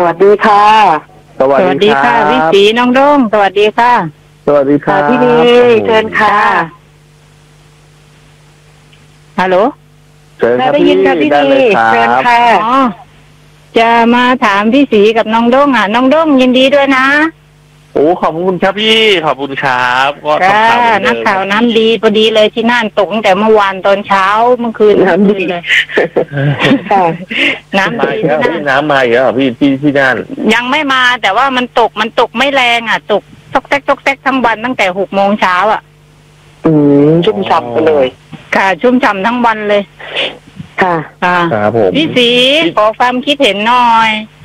วัสดีค่ะสวัสดีค่ะพี่ศรีน้องด้งสวัสดีค่ะสวัสดีครับพี่ดีเชิญค่ะฮัลโหลเชิญครับได้ยินค่ะพี่ได้ดีเลยครัเชิญบค่ะอ๋อจะมาถามพี่ศรีกับน้องด้งน้องด้งยินดีด้วยนะโอ้ขอบคุณครับพี่ขอบคุณครับก็ค่ะทำข่าวเหมือนเดินักมข่าวน้ำดีพอดีเลยที่น่านตกตั้งแต่เมื่อวานตอนเช้าเมื่อคืนน้ำดีเลยค่ะน้ำมาดีอีกแล้วที่พี่น่านน้ำมาอีกแล้วเหรอพี่ที่นั่นยังไม่มาแต่ว่ามันตกไม่แรงตกตกแตกทั้งวันตั้งแต่6 โมงเช้าชุ่มฉ่ำไปเลยค่ะชุ่มฉ่ำทั้งวันเลยค่ะค่ะครับผมพี่ศรีขอความคิดเห็นหน่อย